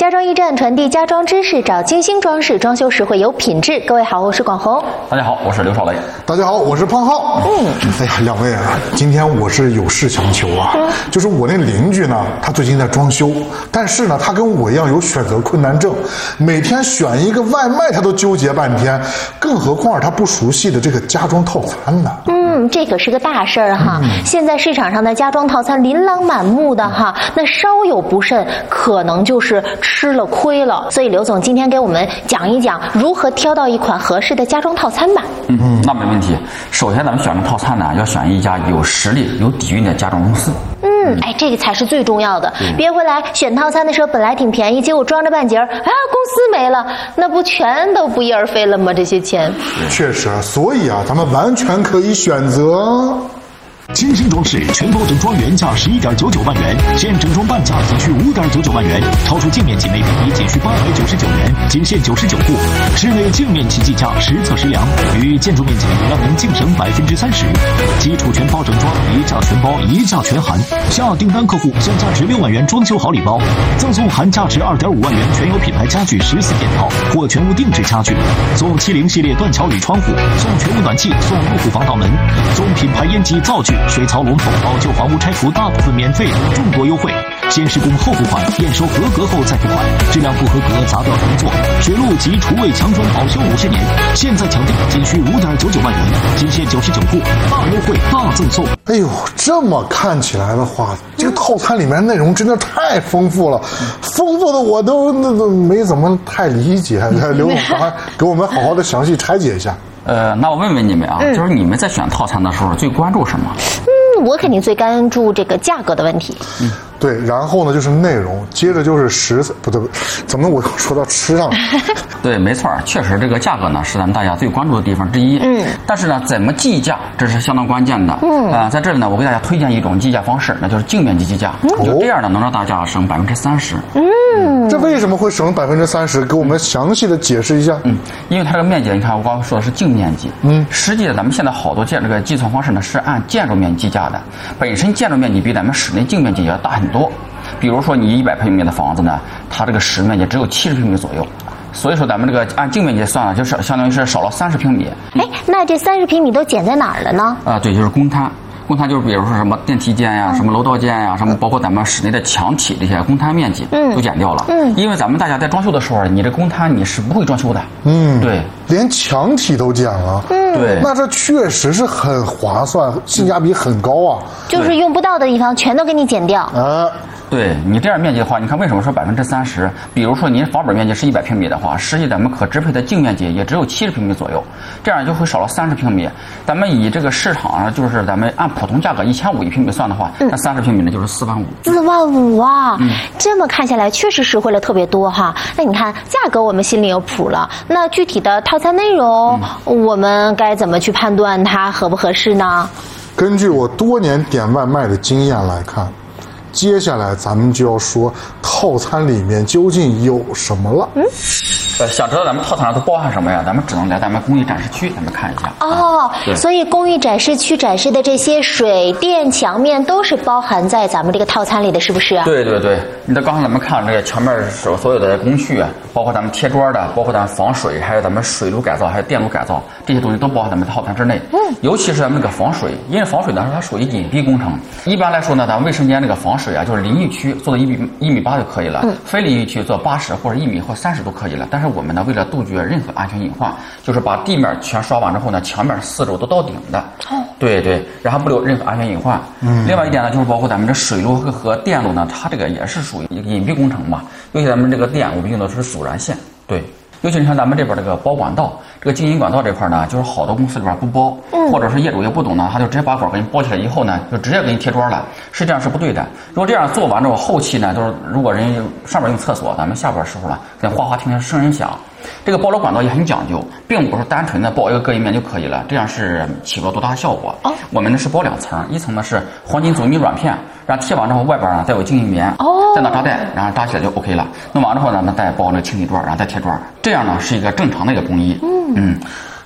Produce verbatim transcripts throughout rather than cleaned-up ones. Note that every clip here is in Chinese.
家装驿站传递家装知识，找精心装饰，装修实惠有品质。各位好，我是广红。 大家好，我是刘少雷。 大家好，我是胖浩。嗯，哎呀，两位啊，今天我是有事相求啊。嗯、就是我那邻居呢，他最近在装修，但是呢，他跟我一样有选择困难症，每天选一个外卖他都纠结半天，更何况是他不熟悉的这个家装套餐呢。 嗯，这可是个大事儿哈。嗯、现在市场上的家装套餐琳琅满目的哈，那稍有不慎，可能就是吃了亏了。所以刘总今天给我们讲一讲如何挑到一款合适的家装套餐吧。 嗯，那没问题。首先咱们选择套餐呢，要选一家有实力、有底蕴的家装公司。 嗯，哎，这个才是最重要的。嗯、别回来选套餐的时候本来挺便宜，结果装着半截儿，啊，公司没了，那不全都不翼而飞了吗？这些钱。 确实，所以啊，咱们完全可以选择。 精心装饰全包整装原价十一点九九万元，现整装半价仅需五点九九万元，超出净面积每平米仅需八百九十九元，仅限九十九户。室内净面积计价实测实量，与建筑面积让您净省百分之三十。基础全包整装，一价全包，一价全含。下订单客户享价值六万元装修好礼包，赠送含价值二点五万元全有品牌家具十四件套或全屋定制家具，送七零系列断桥铝窗户，送全屋暖气，送入户防盗门，送品牌烟机灶具。水槽龙头，老旧房屋拆除大部分免费，众多优惠。先施工后付款，验收合格后再付款。质量不合格砸掉重做。水路及厨卫墙砖保修五十年。现在抢订仅需五点九九万元，仅限九十九户，大优惠大赠送。 哎呦，这么看起来的话，这个套餐里面内容真的太丰富了，丰富的我都那都没怎么太理解。刘总，给我们好好的详细拆解一下。 呃，那我问问你们啊，嗯、就是你们在选套餐的时候最关注什么？ 嗯，我肯定最关注这个价格的问题。 嗯，对，然后呢就是内容，接着就是食材，不对，怎么我说到吃上了？ 对，没错，确实这个价格呢是咱们大家最关注的地方之一。嗯，但是呢，怎么计价，这是相当关键的。嗯，呃，在这里呢，我给大家推荐一种计价方式，那就是净面积计价。嗯、就这样呢，能让大家省百分之三十。 嗯，这为什么会省百分之三十？给我们详细的解释一下。 嗯，因为它这个面积，你看我刚刚说的是净面积。嗯，实际咱们现在好多建这个计算方式呢是按建筑面积计价的，本身建筑面积比咱们室内净面积要大很多。比如说你一百平米的房子呢，它这个实面积只有七十平米左右。所以说咱们这个按净面积算了，就是相当于是少了三十平米。 哎、嗯，那这三十平米都减在哪儿了呢？ 啊、呃，对，就是公摊。公摊就是比如说什么电梯间呀、什么楼道间呀、什么包括咱们室内的墙体这些公摊面积都减掉了。嗯，因为咱们大家在装修的时候，你这公摊你是不会装修的。嗯，对， 连墙体都减了。嗯，对，那这确实是很划算，性价比很高啊。 就是用不到的地方全都给你减掉。 啊。 对你这样面积的话，你看为什么说百分之三十？比如说您房本面积是一百平米的话，实际咱们可支配的净面积也只有七十平米左右，这样就会少了三十平米。咱们以这个市场上就是咱们按普通价格一千五一平米算的话，嗯、那三十平米呢就是四万五。 四万五啊！嗯、这么看下来确实实惠了特别多哈。那你看价格我们心里有谱了，那具体的套餐内容，嗯、我们该怎么去判断它合不合适呢？ 根据我多年点外卖的经验来看。接下来咱们就要说套餐里面究竟有什么了。嗯， 呃，想知道咱们套餐上都包含什么呀？咱们只能来咱们工艺展示区，咱们看一下。 哦，啊、所以工艺展示区展示的这些水电墙面都是包含在咱们这个套餐里的，是不是啊？ 对对对，你看刚才咱们看这个墙面所所有的工序，包括咱们贴砖的，包括咱们防水，还有咱们水路改造，还有电路改造，这些东西都包含咱们套餐之内。嗯，尤其是咱们这个防水，因为防水呢它属于隐蔽工程。一般来说呢，咱们卫生间这个防水啊，就是淋浴区做到一米一米八就可以了，嗯、非淋浴区做八十或者一米或三十都可以了。但是我们呢，为了杜绝任何安全隐患，就是把地面全刷完之后呢，墙面四周都到顶的。哦，对对，然后不留任何安全隐患。嗯，另外一点呢，就是包括咱们这水路和和电路呢，它这个也是属于一个隐蔽工程嘛。尤其咱们这个电，我们用的是阻燃线。对。尤其你看咱们这边这个包管道，这个经营管道这块呢，就是好多公司里边不包，嗯、或者是业主也不懂呢，他就直接把管给你包起来以后呢，就直接给你贴砖了，实际上是不对的。如果这样做完之后，后期呢，就是如果人上边用厕所，咱们下边时候呢，那哗哗听听声音响。这个包楼管道也很讲究，并不是单纯的包一个隔音面就可以了，这样是起不了多大的效果。哦，我们呢是包两层，一层呢是黄金阻尼软片，然后贴完之后外边呢再有静音棉，哦，再拿扎带，然后扎起来就 OK 了。弄完之后呢，那再包那个清理砖，然后再贴砖，这样呢是一个正常的一个工艺。嗯嗯。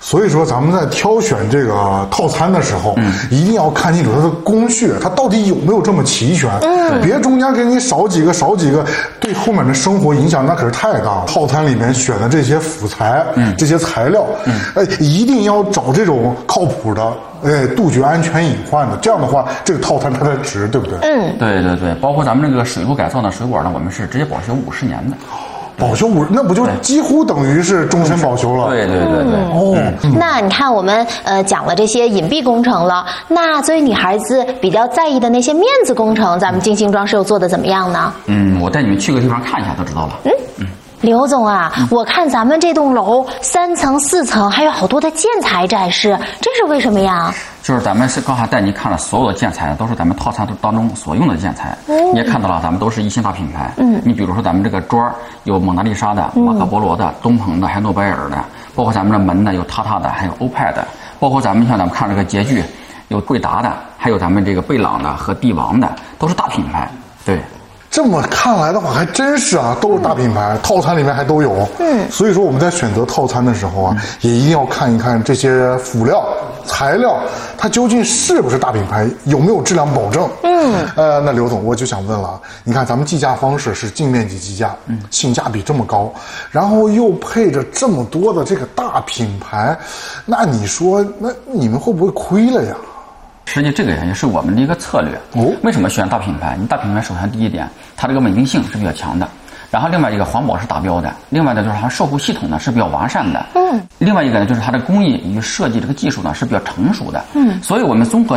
所以说咱们在挑选这个套餐的时候，嗯，一定要看清楚它的工序，它到底有没有这么齐全，嗯，别中间给你少几个少几个，对后面的生活影响那可是太大了。套餐里面选的这些辅材，嗯，这些材料，嗯，哎，一定要找这种靠谱的。哎，杜绝安全隐患的，这样的话，这个套餐它才值，对不对？ 嗯， 对对对，包括咱们这个水路改造的水果呢，我们是直接保修五十年的。 保修五，那不就几乎等于是终身保修了？ 对对对对。 哦， 嗯、那你看我们呃讲了这些隐蔽工程了，那作为女孩子比较在意的那些面子工程，咱们金星装饰又做的怎么样呢？ 嗯，我带你们去个地方看一下就知道了。 嗯嗯。刘总啊，我看咱们这栋楼三层、四层还有好多的建材展示，这是为什么呀？ 就是咱们是刚才带您看了所有的建材，都是咱们套餐当中所用的建材。嗯、你也看到了，咱们都是一星大品牌。嗯，你比如说咱们这个桌有蒙娜丽莎的、马可波罗的、东鹏的，还有诺贝尔的，包括咱们的门呢有塔塔的，还有欧派的，包括咱们像咱们看这个洁具，有贵达的，还有咱们这个贝朗的和帝王的，都是大品牌。对。 这么看来的话，还真是啊，都是大品牌，嗯、套餐里面还都有。嗯，所以说我们在选择套餐的时候啊，嗯、也一定要看一看这些辅料、材料，它究竟是不是大品牌，有没有质量保证。嗯，呃，那刘总，我就想问了，你看咱们计价方式是净面积计价，嗯，性价比这么高，然后又配着这么多的这个大品牌，那你说，那你们会不会亏了呀？ 实际这个也是我们的一个策略。哦，为什么选大品牌？你大品牌首先第一点，它这个稳定性是比较强的，然后另外一个环保是达标的，另外呢就是它售后系统呢是比较完善的。嗯，另外一个呢就是它的工艺与设计这个技术呢是比较成熟的。嗯，所以我们综合